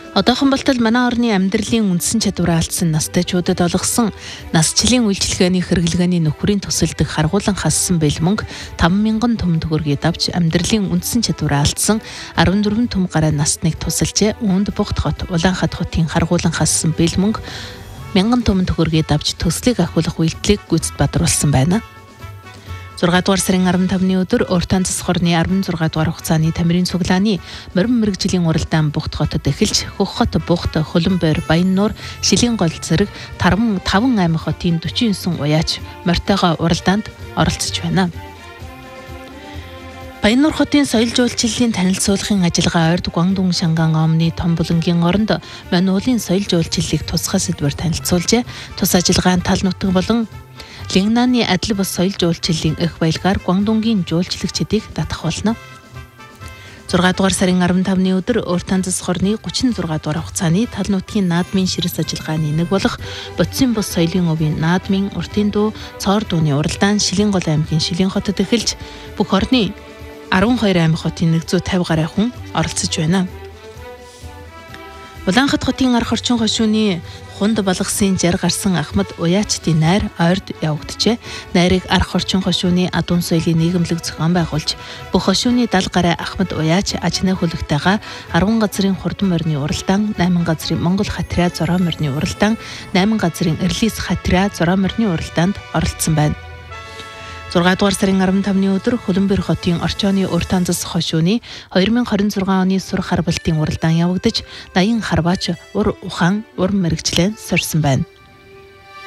Одоохон болтол манай орны амьдралын үндсэн чадвараа алдсан настайчуудад олгосон насчлалын үйлчилгээний хэрэглгээний нөхрийн төсөлдөх харгуулан хассан бэлмөнг 5,000 төм төгрөгийг давж амьдралын үндсэн чадвараа алдсан 14 төм гаруй насныг тусалжээ. Үүнд Бугт хот, Улаанхат хотын харгуулан хассан бэлмөнг 1000 төм төгрөгийг давж төслийг ахиулах үйлдэлийг гүйцэд бадруулсан байна. 6 дугаар сарын 15-ны өдөр Уртан засаг хорны 16 дугаар хугацааны тамирын цуглааны морин мэрэгжлийн уралдаан Бугт хотод эхэлж Хөх хот, Бугт, Хөлбөмбөр, Баяннуур, Шилэн гол зэрэг 5 аймаг хотын 49 уяач морьтойгоо уралдаанд оролцож байна. Баяннуур хотын соёл жуулчлалын танилцуулгын ажиллагаа ойрд Гуандун Шанган омны том булангийн оронд мань уулын соёл жуулчлалыг тусгай сэдвээр танилцуулжээ. Тус ажиллагаанд тал нутаг болон Лингнаны адил бус соёл жуулчлалын эх баялгаар Гуандунгийн жуулчлагчдыг татах болно. 6 дугаар сарын 15-ны өдөр Уртан засаг хорны 36 дугаар хугацааны тал нутгийн наадмын ширээс ажиллагааны нэг болох Бодисын бус соёлын өвийн наадмын уртын дуу цоор дууны уралдаан Шилэн гол аймгийн Шилэн хотод эхэлж бүх орны 12 аймаг хотын 150 гаруй хүн оролцож байна. Улаанхат хотын арх орчин хошууны хунд балгасын жар гарсан Ахмад уяачдын найр ойрд явагджээ. Найрыг арх орчин хошууны Адуун соёлын нийгэмлэг зохион байгуулж бүх хошууны 70 гаруй Ахмад уяач ажны хөлөгтэйгээ 10 газрын хурдан морины уралдаан, 8 газрын Монгол хатраа зороо морины уралдаан, 8 газрын Эрлис хатраа зороо морины уралдаанд оролцсон байна. 6 дугаар сарын 15-ны өдөр Хөлбөмбөр хотын орчооны Уртан засаг хошууны 2026 оны сур харбалтын уралдаан явагдаж 80 харваач ур ухаан ур мэрэгчлэн сорьсон байна.